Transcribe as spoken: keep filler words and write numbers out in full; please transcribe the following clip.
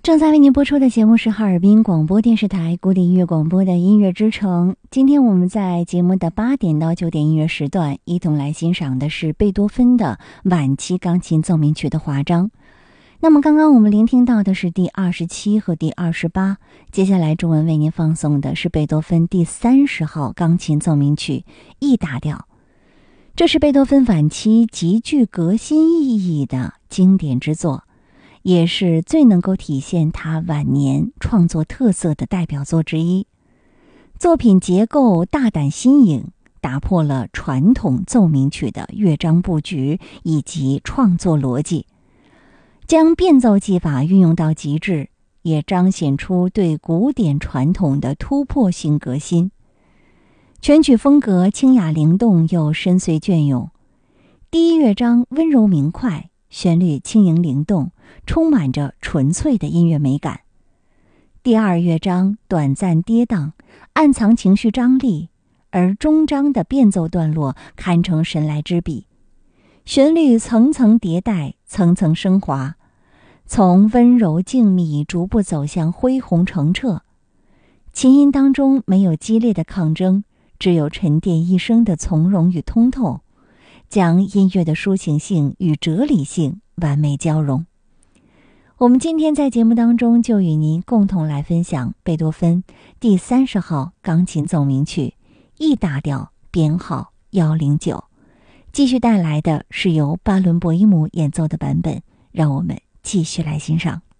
正在为您播出的节目是哈尔滨广播电视台古典音乐广播的音乐之城。今天我们在节目的八点到九点音乐时段，一同来欣赏的是贝多芬的晚期钢琴奏鸣曲的华章。那么刚刚我们聆听到的是第二十七和第二十八，接下来中文为您放送的是贝多芬第三十号钢琴奏鸣曲 E 大调。这是贝多芬晚期极具革新意义的经典之作，也是最能够体现他晚年创作特色的代表作之一。作品结构大胆新颖，打破了传统奏鸣曲的乐章布局以及创作逻辑，将变奏技法运用到极致，也彰显出对古典传统的突破性革新。全曲风格清雅灵动又深邃隽永，第一乐章温柔明快，旋律轻盈灵动，充满着纯粹的音乐美感。第二乐章短暂跌宕，暗藏情绪张力，而终章的变奏段落堪称神来之笔，旋律层层迭代，层层升华，从温柔静谧逐步走向恢宏澄澈。琴音当中没有激烈的抗争，只有沉淀一生的从容与通透，将音乐的抒情性与哲理性完美交融。我们今天在节目当中就与您共同来分享贝多芬第三十号钢琴奏鸣曲 E 大调编号一零九，继续带来的是由巴伦博伊姆演奏的版本，让我们继续来欣赏。